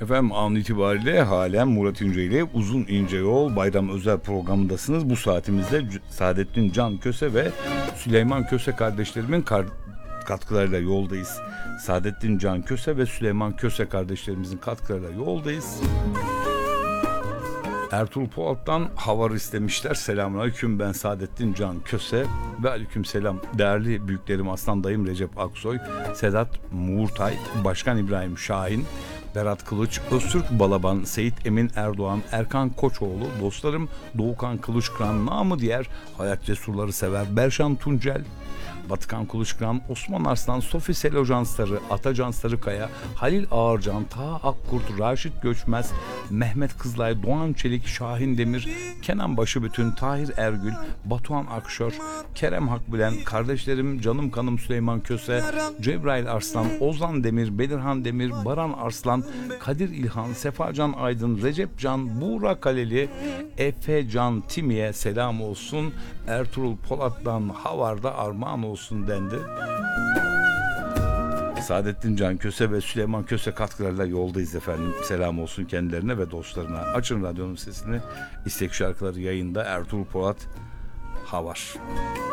Efendim an itibariyle halen Murat İnce ile Uzun İnce Yol bayram özel programındasınız. Bu saatimizde Saadettin Can Köse ve Süleyman Köse kardeşlerimin katkılarıyla yoldayız. Saadettin Can Köse ve Süleyman Köse kardeşlerimizin katkılarıyla yoldayız. Ertuğrul Polat'tan havar istemişler. Selamünaleyküm, ben Saadettin Can Köse ve aleykümselam değerli büyüklerim Aslan dayım Recep Aksoy, Sedat Muğurtay, Başkan İbrahim Şahin, Berat Kılıç, Öztürk Balaban, Seyit Emin Erdoğan, Erkan Koçoğlu, dostlarım Doğukan Kılıçkıran, namı diğer hayat cesurları sever Berşan Tuncel, Batıkan Kılıçkıran, Osman Arslan, Sofi Selojansları, Atacan Sarıkaya, Halil Ağarcan, Taha Akkurt, Raşit Göçmez, Mehmet Kızılay, Doğan Çelik, Şahin Demir, Kenan Başıbütün, Tahir Ergül, Batuhan Akşör, Kerem Hakbülen, kardeşlerim canım kanım Süleyman Köse, Cebrail Arslan, Ozan Demir, Belirhan Demir, Baran Arslan, Kadir İlhan, Sefacan Aydın, Recep Can, Buğra Kaleli, Efe Can Timi'ye selam olsun. Ertuğrul Polat'tan havarda armağan olsun dendi. Saadettin Can Köse ve Süleyman Köse katkılarıyla yoldayız efendim. Selam olsun kendilerine ve dostlarına. Açın radyonun sesini. İstek şarkıları yayında. Ertuğrul Polat havar.